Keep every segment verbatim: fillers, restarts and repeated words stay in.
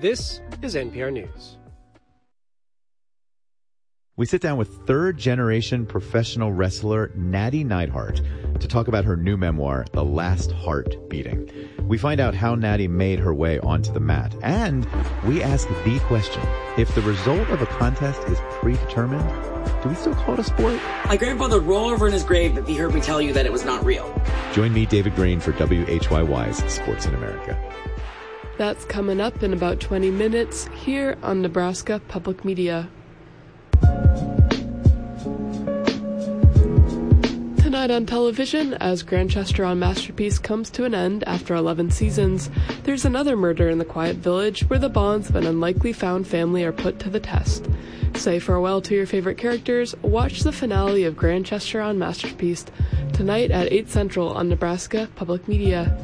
This is N P R News. We sit down with third-generation professional wrestler Natty Neidhart to talk about her new memoir, The Last Heart Beating. We find out how Natty made her way onto the mat, and we ask the question, if the result of a contest is predetermined, do we still call it a sport? My grandfather rolled over in his grave if he heard me tell you that it was not real. Join me, David Green, for W H Y Y's Sports in America. That's coming up in about twenty minutes here on Nebraska Public Media. Tonight on television, as Grantchester on Masterpiece comes to an end after eleven seasons, there's another murder in the quiet village where the bonds of an unlikely found family are put to the test. Say farewell to your favorite characters, watch the finale of Grantchester on Masterpiece tonight at eight Central on Nebraska Public Media.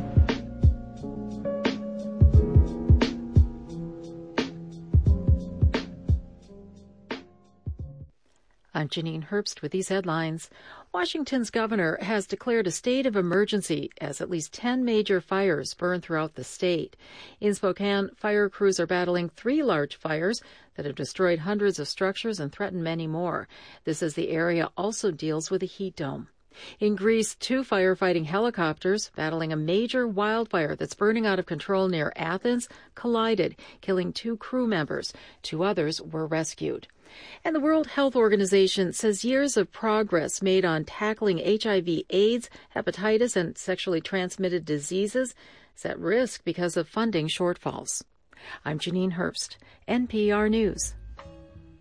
I'm Janine Herbst with these headlines. Washington's governor has declared a state of emergency as at least ten major fires burn throughout the state. In Spokane, fire crews are battling three large fires that have destroyed hundreds of structures and threatened many more. This as the area also deals with a heat dome. In Greece, two firefighting helicopters battling a major wildfire that's burning out of control near Athens collided, killing two crew members. Two others were rescued. And the World Health Organization says years of progress made on tackling H I V AIDS, hepatitis, and sexually transmitted diseases is at risk because of funding shortfalls. I'm Janine Herbst, N P R News.